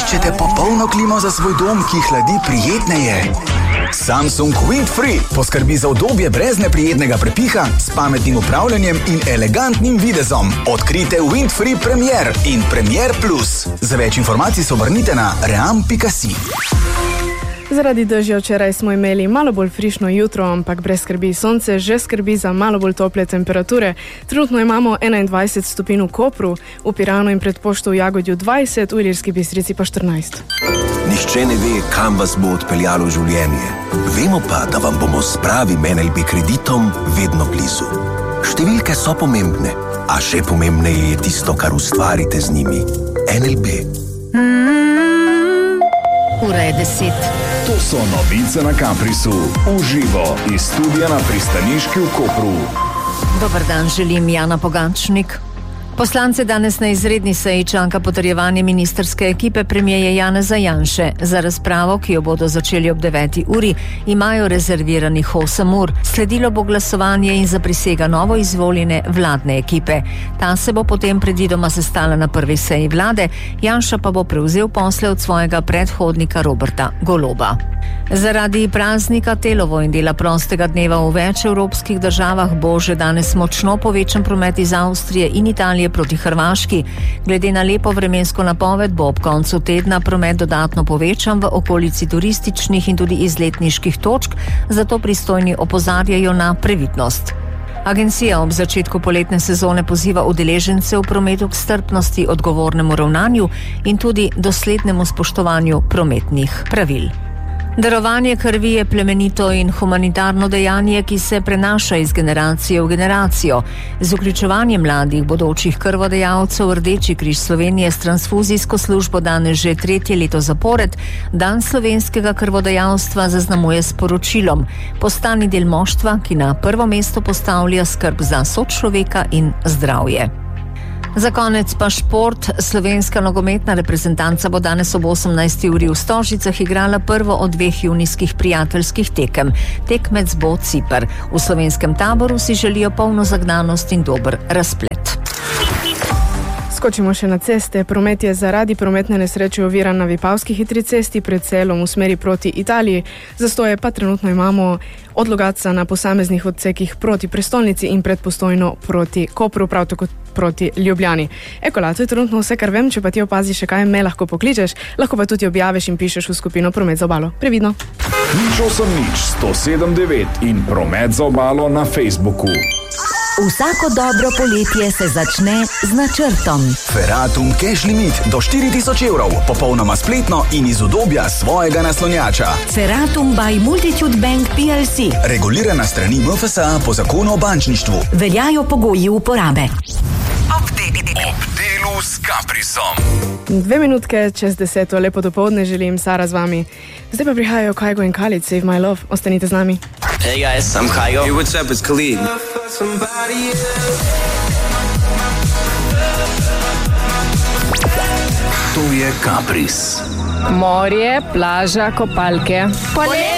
Iščete popolno klimo za svoj dom, ki hladi prijetneje? Samsung Windfree poskrbi za udobje brez neprijetnega prepiha, s pametnim upravljanjem in elegantnim videzom. Odkrite Windfree Premier in Premier Plus. Za več informacij se obrnite na ream.si. Zaradi dežja včeraj smo imeli malo bolj frišno jutro, ampak brez skrbi. Sonce že skrbi za malo bolj tople temperature. Trenutno imamo 21 stopinj v Kopru, v Piranu in pred pošto v Jagodju 20, v Ilirski Bistrici pa 14. Nihče ne ve, kam vas bo odpeljalo življenje. Vemo pa, da vam bomo s pravim NLB kreditom vedno blizu. Številke so pomembne, a še pomembneje je tisto, kar ustvarite z njimi. NLB. Ura je 10. To so novice na Caprisu. Uživo iz studia na Pristaniški v Kopru. Dobar dan, želim Jana Pogačnik. Poslance danes na izredni seji čaka potrjevanje ministrske ekipe premierja Janeza Janše. Za razpravo, ki jo bodo začeli ob 9. uri, imajo rezerviranih 8 ur. Sledilo bo glasovanje in zaprisega novo izvoljene vladne ekipe. Ta se bo potem predvidoma sestala na prvi seji vlade, Janša pa bo prevzel posle od svojega predhodnika Roberta Goloba. Zaradi praznika Telovo in dela prostega dneva v več evropskih državah bo že danes močno povečan promet iz Avstrije in Italije proti Hrvaški. Glede na lepo vremensko napoved bo ob koncu tedna promet dodatno povečan v okolici turističnih in tudi izletniških točk, zato pristojni opozarjajo na previdnost. Agencija ob začetku poletne sezone poziva udeležence v prometu k strpnosti, odgovornemu ravnanju in tudi doslednemu spoštovanju prometnih pravil. Darovanje krvi je plemenito in humanitarno dejanje, ki se prenaša iz generacije v generacijo. Z vključevanjem mladih bodočih krvodajalcev Rdeči križ Slovenije s transfuzijsko službo danes že 3. leto zapored Dan slovenskega krvodajalstva zaznamuje s poročilom: postani del moštva, ki na prvo mesto postavlja skrb za sočloveka in zdravje. Za konec pa šport. Slovenska nogometna reprezentanca bo danes ob 18. uri v Stožicah igrala prvo od 2 junijskih prijateljskih tekem. Tekmec bo Ciper. V slovenskem taboru si želijo polno zagnanost in dober razplet. Skočimo še na ceste. Promet je zaradi prometne nesreče oviran na Vipavski hitri cesti pred Celom v smeri proti Italiji. Zastoje pa trenutno imamo od Logatca na posameznih odsekih proti prestolnici in pred Postojno proti Kopru, prav tako proti Ljubljani. Ekola, to je trenutno vse, kar vem. Če pa ti opaziš še kaj, me lahko pokličeš, lahko pa tudi objaviš in pišeš v skupino Promet za obalo. Previdno. 080179 in Promet za obalo na Facebooku. Vsako dobro poletje se začne z načrtom. Ferratum Cash Limit do 4000 evrov, popolnoma spletno in iz udobja svojega naslonjača. Ferratum by Multitude Bank PLC. Regulirana strani MFSA po zakonu o bančništvu. Veljajo pogoji uporabe. Ob delu s Caprisom. 2 minutke čez 10. Lepo dopoldne želim, Sara z vami. Zdaj pa prihajajo Kygo in Khalid, Save My Love. Ostanite z nami. Hey guys, I'm Kygo. Hey, what's up? It's Khalid. To je Capris. Morje, plaža, kopalke. Poletje!